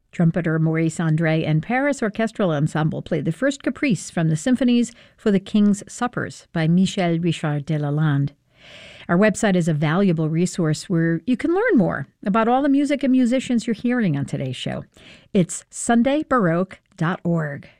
Trumpeter Maurice André and Paris Orchestral Ensemble played the first caprice from the Symphonies for the King's Suppers by Michel Richard de Lalande. Our website is a valuable resource where you can learn more about all the music and musicians you're hearing on today's show. It's sundaybaroque.org.